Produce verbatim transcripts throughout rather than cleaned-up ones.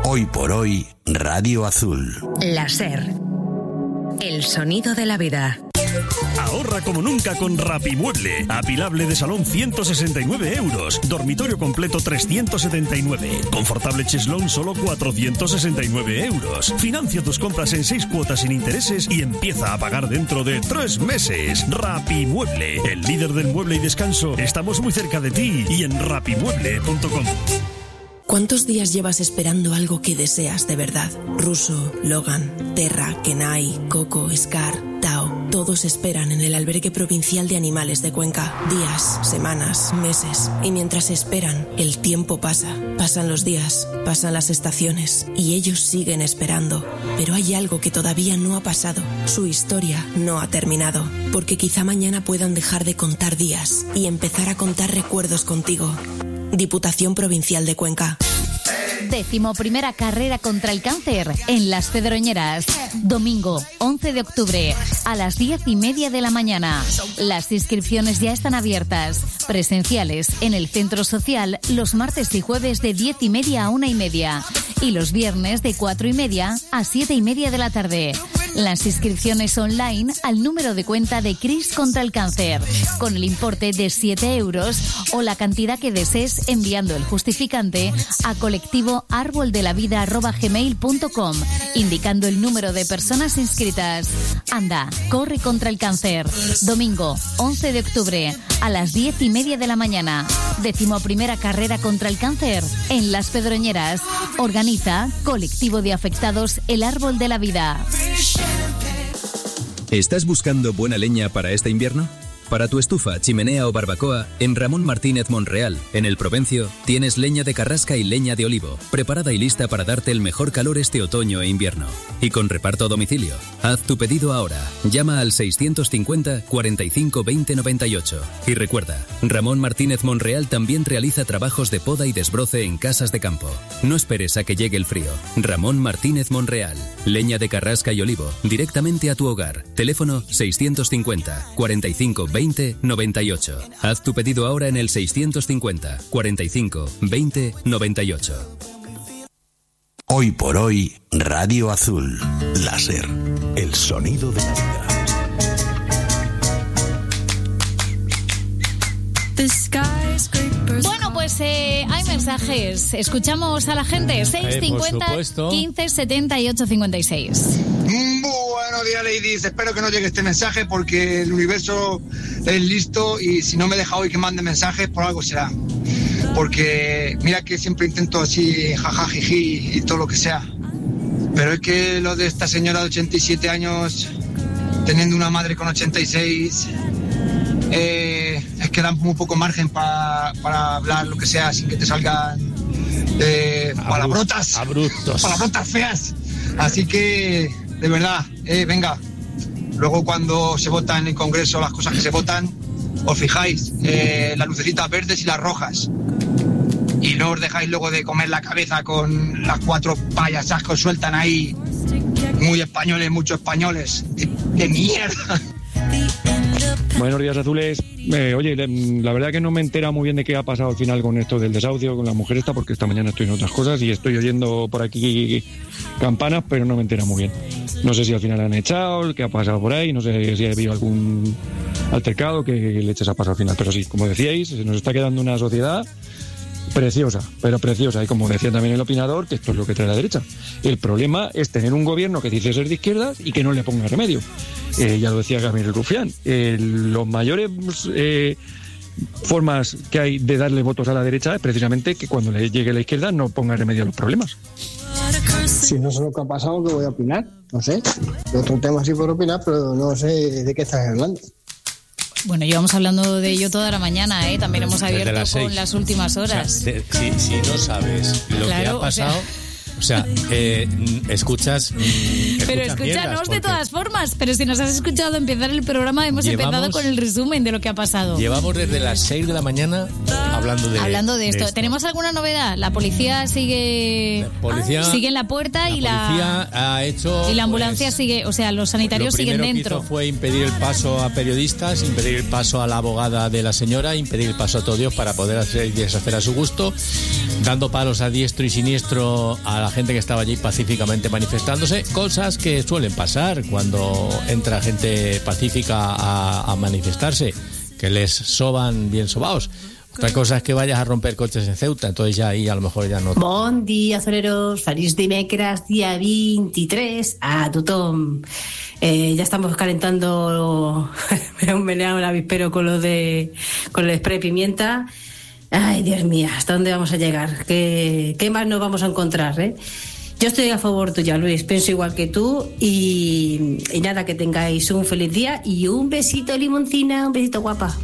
Hoy por hoy, Radio Azul. La SER. El sonido de la vida. Ahorra como nunca con Rapimueble. Apilable de salón ciento sesenta y nueve euros. Dormitorio completo trescientos setenta y nueve. Confortable cheslón solo cuatrocientos sesenta y nueve euros. Financia tus compras en seis cuotas sin intereses y empieza a pagar dentro de tres meses. Rapimueble, el líder del mueble y descanso. Estamos muy cerca de ti y en rapimueble punto com. ¿Cuántos días llevas esperando algo que deseas de verdad? Russo, Logan, Terra, Kenai, Coco, Scar, Tao, todos esperan en el albergue provincial de animales de Cuenca. Días, semanas, meses. Y mientras esperan, el tiempo pasa. Pasan los días, pasan las estaciones y ellos siguen esperando. Pero hay algo que todavía no ha pasado. Su historia no ha terminado. Porque quizá mañana puedan dejar de contar días y empezar a contar recuerdos contigo. Diputación Provincial de Cuenca. Décimo primera carrera contra el cáncer en Las Pedroñeras. Domingo once de octubre a las diez y media de la mañana. Las inscripciones ya están abiertas. Presenciales en el Centro Social los martes y jueves de diez y media a una y media. Y los viernes de cuatro y media a siete y media de la tarde. Las inscripciones online al número de cuenta de Cris contra el Cáncer, con el importe de siete euros o la cantidad que desees enviando el justificante a colectivo arboldelavida arroba gmail punto com, indicando el número de personas inscritas. Anda, corre contra el cáncer. Domingo once de octubre a las diez y media de la mañana. Décimo primera carrera contra el cáncer en Las Pedroñeras. Organiza Colectivo de Afectados El Árbol de la Vida. ¿Estás buscando buena leña para este invierno? Para tu estufa, chimenea o barbacoa, en Ramón Martínez Monreal, en el Provencio, tienes leña de carrasca y leña de olivo, preparada y lista para darte el mejor calor este otoño e invierno. Y con reparto a domicilio. Haz tu pedido ahora. Llama al seiscientos cincuenta, cuarenta y cinco, veinte, noventa y ocho. Y recuerda, Ramón Martínez Monreal también realiza trabajos de poda y desbroce en casas de campo. No esperes a que llegue el frío. Ramón Martínez Monreal. Leña de carrasca y olivo, directamente a tu hogar. Teléfono seiscientos cincuenta, cuarenta y cinco, veinte, noventa y ocho. Haz tu pedido ahora en el seiscientos cincuenta, cuarenta y cinco, veinte, noventa y ocho. Hoy por hoy, Radio Azul. La SER. El sonido de la vida. Bueno, pues eh, hay mensajes. Escuchamos a la gente. seis cincuenta, quince, setenta y ocho, cincuenta y seis. Buenos días, ladies. Espero que no llegue este mensaje porque el universo es listo y si no me deja hoy que mande mensajes, por algo será. Porque mira que siempre intento así, jajajiji y todo lo que sea. Pero es que lo de esta señora de ochenta y siete años, teniendo una madre con ochenta y seis, eh, es que dan muy poco margen pa, para hablar lo que sea sin que te salgan eh, palabrotas, abruptos. palabrotas feas. Así que, de verdad, eh, venga. Luego cuando se vota en el Congreso las cosas que se votan, os fijáis, eh, las lucecitas verdes y las rojas. Y no os dejáis luego de comer la cabeza con las cuatro payasas que os sueltan ahí. Muy españoles, muchos españoles. De, de mierda. Buenos días, azules. Eh, oye, la verdad que no me entera muy bien de qué ha pasado al final con esto del desahucio, con la mujer esta, porque esta mañana estoy en otras cosas y estoy oyendo por aquí campanas, pero no me entera muy bien. No sé si al final han echado, qué ha pasado por ahí, no sé si ha habido algún altercado, qué leches ha pasado al final. Pero sí, como decíais, se nos está quedando una sociedad preciosa, pero preciosa. Y como decía también el opinador, que esto es lo que trae la derecha. El problema es tener un gobierno que dice ser de izquierdas y que no le ponga remedio. Eh, ya lo decía Gabriel Rufián. Eh, los mayores eh, formas que hay de darle votos a la derecha es precisamente que cuando le llegue la izquierda no ponga remedio a los problemas. Si no sé lo que ha pasado, ¿qué voy a opinar? No sé. De otro tema sí puedo opinar, pero no sé de qué estás hablando. Bueno, llevamos hablando de ello toda la mañana, ¿eh? También hemos abierto las con las últimas horas. O sea, de, si, si no sabes lo claro, que ha pasado... O sea... O sea, eh, escuchas... escuchas pero escúchanos porque... de todas formas. Pero si nos has escuchado empezar el programa, hemos llevamos, empezado con el resumen de lo que ha pasado. Llevamos desde las seis de la mañana hablando de, hablando de, esto. de esto. ¿Tenemos alguna novedad? La policía sigue... La policía, sigue en la puerta la y la... policía ha hecho... Y la ambulancia pues, sigue... O sea, los sanitarios siguen dentro. Lo primero que hizo fue impedir el paso a periodistas, impedir el paso a la abogada de la señora, impedir el paso a todos para poder hacer y deshacer a su gusto, dando palos a diestro y siniestro a la gente que estaba allí pacíficamente manifestándose, cosas que suelen pasar cuando entra gente pacífica a, a manifestarse, que les soban bien sobaos. Otra cosa es que vayas a romper coches en Ceuta, entonces ya ahí a lo mejor ya no... Bon dia, azoleros. Feliz dimecres, día veintitrés, a tothom. Eh, ya estamos calentando me le hago el avispero con lo de con el spray pimienta. Ay, Dios mío, ¿hasta dónde vamos a llegar? ¿Qué, qué más nos vamos a encontrar, eh? Yo estoy a favor tuya, Luis, pienso igual que tú y, y nada, que tengáis un feliz día y un besito, Limoncina, un besito guapa.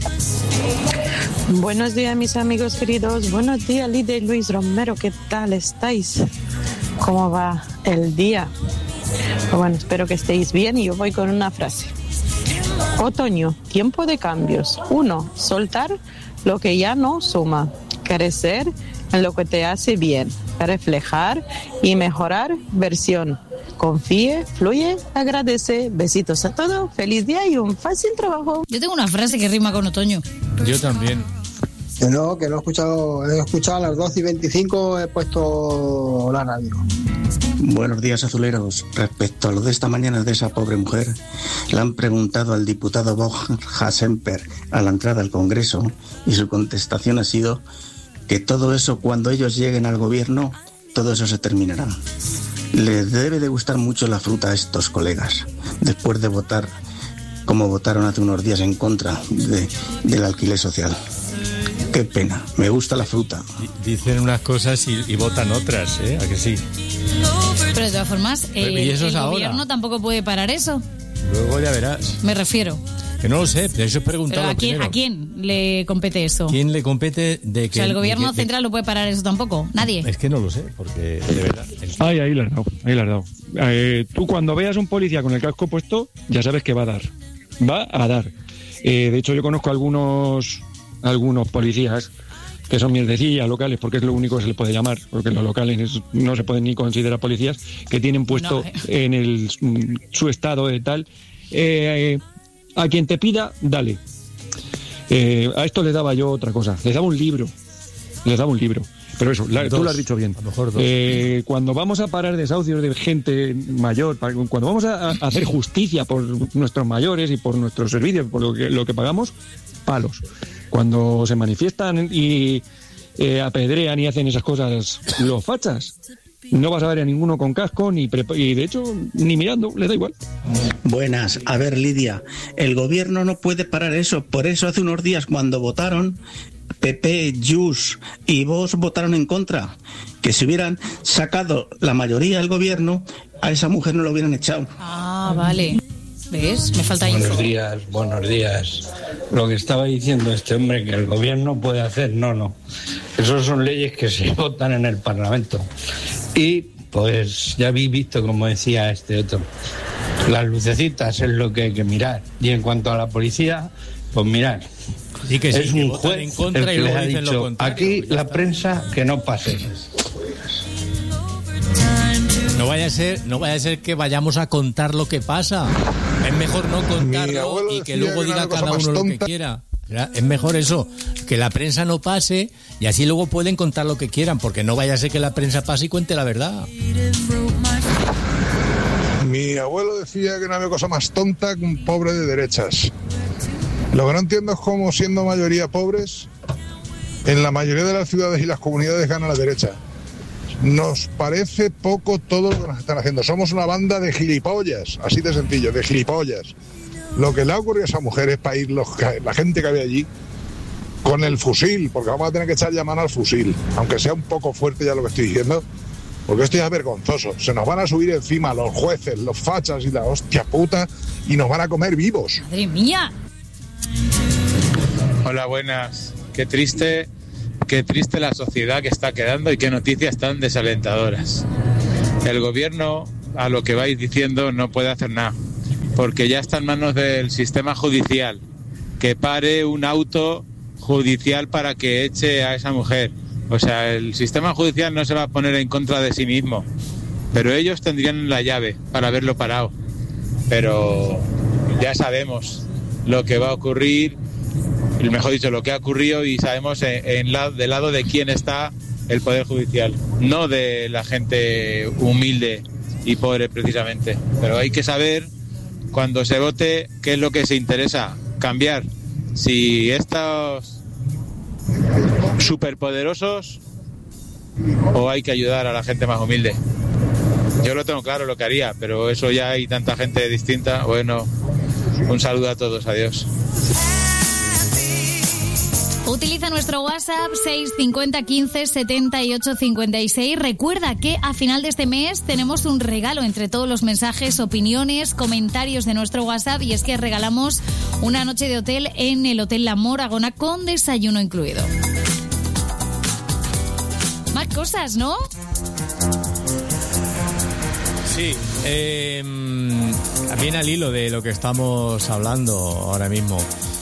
Buenos días, mis amigos queridos. Buenos días, líder Luis Romero. ¿Qué tal estáis? ¿Cómo va el día? Bueno, espero que estéis bien y yo voy con una frase. Otoño, tiempo de cambios. Uno, soltar lo que ya no suma. Crecer en lo que te hace bien. Reflejar y mejorar versión. Confíe, fluye, agradece. Besitos a todos, feliz día y un fácil trabajo. Yo tengo una frase que rima con otoño. Yo también. Que no, que no he escuchado, he escuchado a las doce y veinticinco, he puesto la radio. Buenos días, azuleros. Respecto a lo de esta mañana de esa pobre mujer, le han preguntado al diputado Borja Semper a la entrada al Congreso y su contestación ha sido que todo eso, cuando ellos lleguen al gobierno, todo eso se terminará. Les debe de gustar mucho la fruta a estos colegas, después de votar como votaron hace unos días en contra de, del alquiler social. Qué pena, me gusta la fruta. Dicen unas cosas y, y votan otras, ¿eh? ¿A que sí? Pero de todas formas, eh, ¿Y eso el es ahora? gobierno tampoco puede parar eso. Luego ya verás. Me refiero. Que no lo sé, de eso he preguntado. ¿Pero a quién, ¿a quién le compete eso? ¿Quién le compete de que...? O sea, el gobierno de, central no puede parar eso tampoco. Nadie. Es que no lo sé, porque de verdad... El... Ay, ahí la has dado, ahí la has dado. Eh, tú cuando veas un policía con el casco puesto, ya sabes que va a dar. Va a dar. Eh, de hecho, yo conozco algunos, algunos policías que son mierdecillas locales, porque es lo único que se les puede llamar, porque los locales no se pueden ni considerar policías, que tienen puesto no, eh. en el, su estado de tal... Eh, eh, a quien te pida, dale. Eh, a esto les daba yo otra cosa. Les daba un libro. Les daba un libro. Pero eso, la, tú lo has dicho bien. A lo mejor dos. Eh, cuando vamos a parar desahucios de gente mayor, cuando vamos a, a hacer justicia por nuestros mayores y por nuestros servicios, por lo que, lo que pagamos, palos. Cuando se manifiestan y eh, apedrean y hacen esas cosas los fachas, no vas a ver a ninguno con casco, ni prepa- y de hecho, ni mirando, le da igual. Buenas, a ver, Lidia, el gobierno no puede parar eso, por eso hace unos días cuando votaron, P P, Junts y Vox votaron en contra, que si hubieran sacado la mayoría del gobierno, a esa mujer no lo hubieran echado. Ah, vale. ¿Ves? Me falta Buenos info. días, buenos días. Lo que estaba diciendo este hombre que el gobierno puede hacer, no, no. Esas son leyes que se votan en el Parlamento. Y pues ya habéis visto, como decía este otro, las lucecitas es lo que hay que mirar. Y en cuanto a la policía, pues mirar. Y que sí, es que un votan juez en contra el y que les luego ha dicen lo dicho, contrario. aquí la prensa que no pase. No vaya a ser, no vaya a ser que vayamos a contar lo que pasa. Es mejor no contarlo y que luego diga cada uno lo que quiera. Es mejor eso, que la prensa no pase y así luego pueden contar lo que quieran, porque no vaya a ser que la prensa pase y cuente la verdad. Mi abuelo decía que no había cosa más tonta que un pobre de derechas. Lo que no entiendo es cómo, siendo mayoría pobres, en la mayoría de las ciudades y las comunidades gana la derecha. Nos parece poco todo lo que nos están haciendo. Somos una banda de gilipollas, así de sencillo, de gilipollas. Lo que le ha ocurrido a esa mujer es para ir los, la gente que había allí con el fusil, porque vamos a tener que echar ya mano al fusil, aunque sea un poco fuerte ya lo que estoy diciendo, porque esto ya es vergonzoso. Se nos van a subir encima los jueces, los fachas y la hostia puta y nos van a comer vivos. ¡Madre mía! Hola, buenas. Qué triste, qué triste la sociedad que está quedando y qué noticias tan desalentadoras. El gobierno, a lo que vais diciendo, no puede hacer nada, porque ya está en manos del sistema judicial, que pare un auto judicial para que eche a esa mujer. O sea, el sistema judicial no se va a poner en contra de sí mismo, pero ellos tendrían la llave para haberlo parado. Pero ya sabemos lo que va a ocurrir, mejor dicho, lo que ha ocurrido, y sabemos en, en la, del lado de quién está el Poder Judicial, no de la gente humilde y pobre precisamente. Pero hay que saber, cuando se vote, qué es lo que se interesa cambiar. Si estos superpoderosos o hay que ayudar a la gente más humilde. Yo lo tengo claro lo que haría, pero eso ya hay tanta gente distinta. Bueno, un saludo a todos, adiós. Utiliza nuestro WhatsApp seis cincuenta quince setenta y ocho cincuenta y seis. Recuerda que a final de este mes tenemos un regalo entre todos los mensajes, opiniones, comentarios de nuestro WhatsApp, y es que regalamos una noche de hotel en el Hotel La Moragona con desayuno incluido. Más cosas, ¿no? Sí, eh, también al hilo de lo que estamos hablando ahora mismo.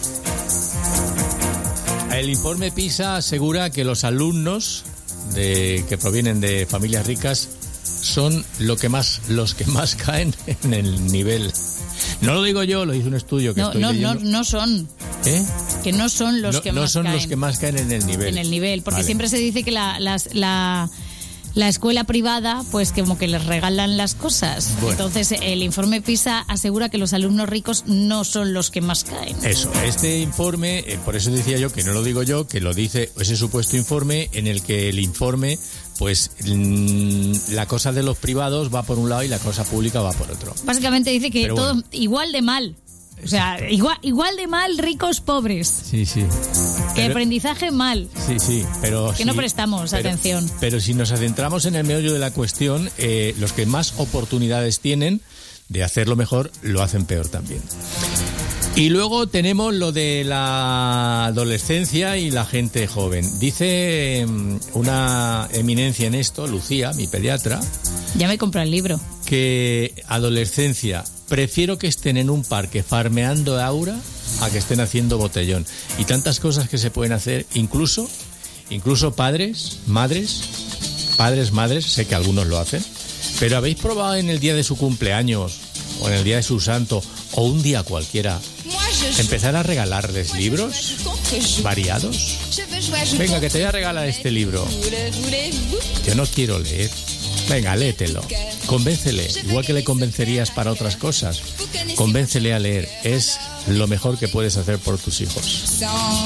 El informe PISA asegura que los alumnos de, que provienen de familias ricas son lo que más, los que más caen en el nivel. No lo digo yo, lo hizo un estudio que no, estoy no, leyendo. No, no son. ¿Eh? Que no son los no, que no más son caen. los que más caen en el nivel. En el nivel, porque vale. siempre se dice que la, las, la, la escuela privada, pues como que les regalan las cosas. Bueno. Entonces, el informe PISA asegura que los alumnos ricos no son los que más caen. Eso, este informe, eh, por eso decía yo que no lo digo yo, que lo dice ese supuesto informe en el que el informe, pues mmm, la cosa de los privados va por un lado y la cosa pública va por otro. Básicamente dice que Pero todo bueno. igual de mal. O sea, igual, igual de mal ricos pobres. Sí, sí. Que Pero, aprendizaje mal. Sí, sí, pero... Que sí, no prestamos pero, atención. Pero si nos adentramos en el meollo de la cuestión, eh, los que más oportunidades tienen de hacerlo mejor, lo hacen peor también. Y luego tenemos lo de la adolescencia y la gente joven. Dice una eminencia en esto, Lucía, mi pediatra... Ya me compré el libro. Que adolescencia, prefiero que estén en un parque farmeando aura a que estén haciendo botellón. Y tantas cosas que se pueden hacer, incluso, incluso padres, madres, padres, madres, sé que algunos lo hacen, pero ¿habéis probado en el día de su cumpleaños, o en el día de su santo, o un día cualquiera, empezar a regalarles libros variados? Venga, que te voy a regalar este libro. Yo no quiero leer. Venga, léetelo. Convéncele, igual que le convencerías para otras cosas. Convéncele a leer. Es lo mejor que puedes hacer por tus hijos.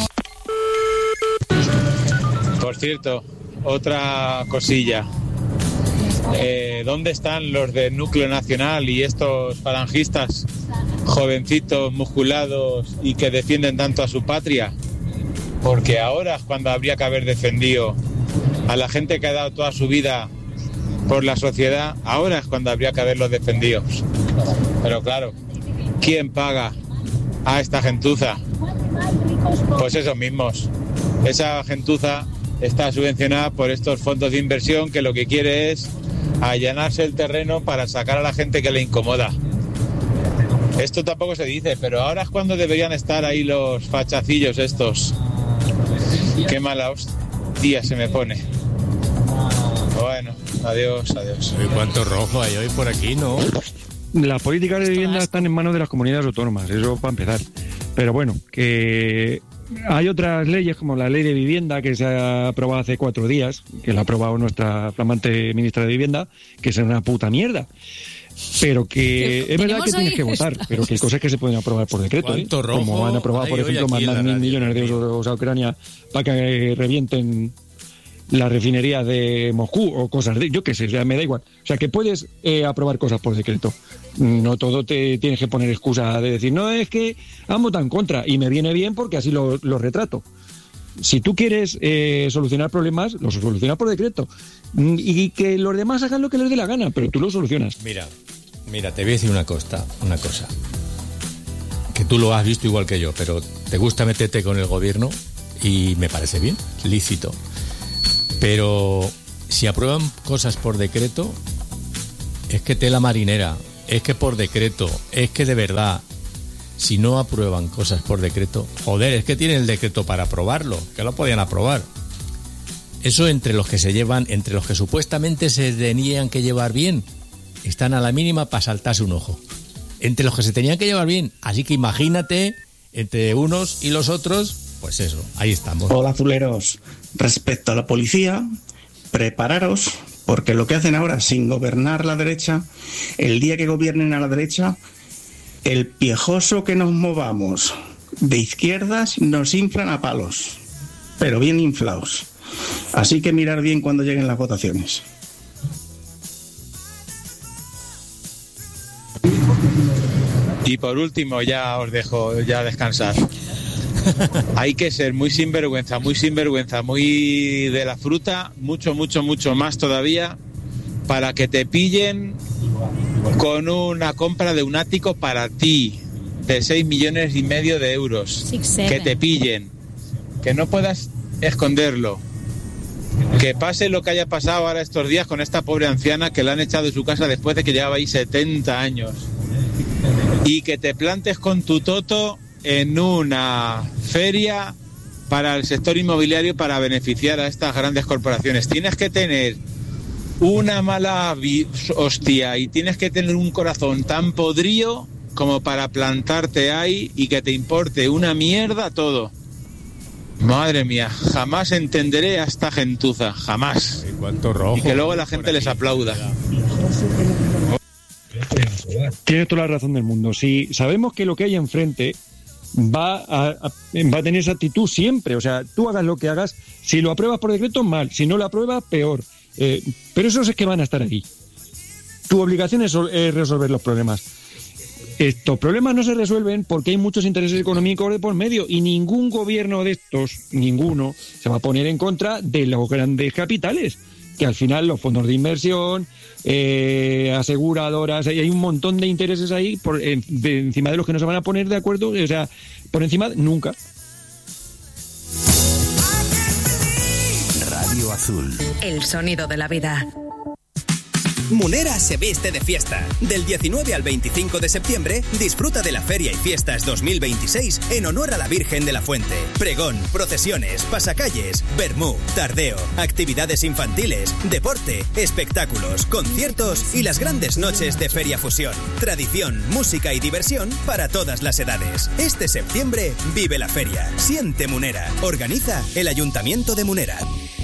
Por cierto, otra cosilla. Eh, ¿Dónde están los del Núcleo Nacional y estos falangistas jovencitos, musculados y que defienden tanto a su patria? Porque ahora es cuando habría que haber defendido a la gente que ha dado toda su vida por la sociedad, ahora es cuando habría que haberlos defendido. Pero claro, ¿quién paga a esta gentuza? Pues esos mismos. Esa gentuza está subvencionada por estos fondos de inversión que lo que quiere es allanarse el terreno para sacar a la gente que le incomoda. Esto tampoco se dice, pero ahora es cuando deberían estar ahí los fachacillos estos. Qué mala hostia se me pone. Bueno, adiós, adiós. ¿Y cuánto rojo hay hoy por aquí, no? Las políticas de vivienda están en manos de las comunidades autónomas, eso para empezar. Pero bueno, que hay otras leyes como la ley de vivienda que se ha aprobado hace cuatro días, que la ha aprobado nuestra flamante ministra de Vivienda, que es una puta mierda. Pero que es verdad que tienes que votar, pero que hay cosas que se pueden aprobar por decreto, ¿eh? Como han aprobado, por ejemplo, mandar mil millones de euros a Ucrania para que revienten la refinería de Moscú o cosas de, yo qué sé, ya me da igual. O sea, que puedes eh, aprobar cosas por decreto. No todo te tienes que poner excusa de decir, no, es que han votado en contra y me viene bien porque así lo, lo retrato. Si tú quieres eh, solucionar problemas, los solucionas por decreto. Y que los demás hagan lo que les dé la gana, pero tú lo solucionas. Mira, mira, te voy a decir una cosa, una cosa. Que tú lo has visto igual que yo, pero te gusta meterte con el gobierno y me parece bien, lícito. Pero si aprueban cosas por decreto, es que tela marinera, es que por decreto, es que de verdad, si no aprueban cosas por decreto, joder, es que tienen el decreto para aprobarlo, que lo podían aprobar. Eso entre los que se llevan, entre los que supuestamente se tenían que llevar bien, están a la mínima para saltarse un ojo. Entre los que se tenían que llevar bien, así que imagínate, entre unos y los otros, pues eso, ahí estamos. Hola, azuleros. Respecto a la policía, prepararos, porque lo que hacen ahora sin gobernar la derecha, el día que gobiernen a la derecha, el piejoso que nos movamos de izquierdas nos inflan a palos, pero bien inflados. Así que mirar bien cuando lleguen las votaciones. Y por último, ya os dejo ya descansar. Hay que ser muy sinvergüenza, muy sinvergüenza, muy de la fruta, mucho, mucho, mucho más todavía, para que te pillen con una compra de un ático para ti, de seis millones y medio de euros. Que te pillen, que no puedas esconderlo. Que pase lo que haya pasado ahora estos días con esta pobre anciana que la han echado de su casa después de que llevaba ahí setenta años. Y que te plantes con tu toto en una feria para el sector inmobiliario para beneficiar a estas grandes corporaciones. Tienes que tener una mala vi- hostia y tienes que tener un corazón tan podrido como para plantarte ahí y que te importe una mierda todo. Madre mía, jamás entenderé a esta gentuza, jamás. ¿Cuánto rojo? Y que luego la gente les aplauda. Tienes toda la razón del mundo. Si sabemos que lo que hay enfrente va a, a, va a tener esa actitud siempre, o sea, tú hagas lo que hagas, si lo apruebas por decreto, mal, si no lo apruebas, peor. Eh, pero esos es que van a estar ahí. Tu obligación es, es resolver los problemas. Estos problemas no se resuelven porque hay muchos intereses económicos de por medio y ningún gobierno de estos, ninguno, se va a poner en contra de los grandes capitales, que al final los fondos de inversión, eh, aseguradoras, hay un montón de intereses ahí por, en, de, encima de los que no se van a poner de acuerdo, o sea, por encima nunca. Radio Azul. El sonido de la vida. Munera se viste de fiesta. Del diecinueve al veinticinco de septiembre, disfruta de la Feria y Fiestas dos mil veintiséis en honor a la Virgen de la Fuente. Pregón, procesiones, pasacalles, vermú, tardeo, actividades infantiles, deporte, espectáculos, conciertos y las grandes noches de Feria Fusión. Tradición, música y diversión para todas las edades. Este septiembre vive la feria. Siente Munera. Organiza el Ayuntamiento de Munera.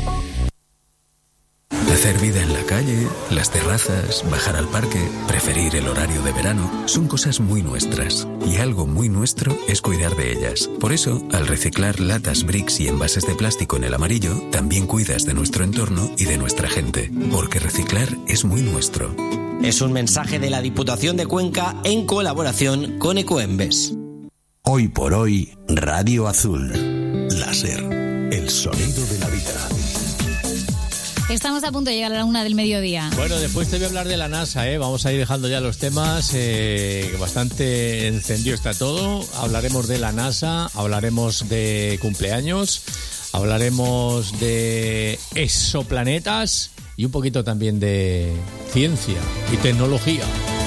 Hacer vida en la calle, las terrazas, bajar al parque, preferir el horario de verano, son cosas muy nuestras. Y algo muy nuestro es cuidar de ellas. Por eso, al reciclar latas, bricks y envases de plástico en el amarillo, también cuidas de nuestro entorno y de nuestra gente. Porque reciclar es muy nuestro. Es un mensaje de la Diputación de Cuenca en colaboración con Ecoembes. Hoy por hoy, Radio Azul. Láser, el sonido de la vida. Estamos a punto de llegar a la una del mediodía. Bueno, después te voy a hablar de la NASA, ¿eh? Vamos a ir dejando ya los temas, eh, bastante encendido está todo. Hablaremos de la NASA, hablaremos de cumpleaños, hablaremos de exoplanetas y un poquito también de ciencia y tecnología.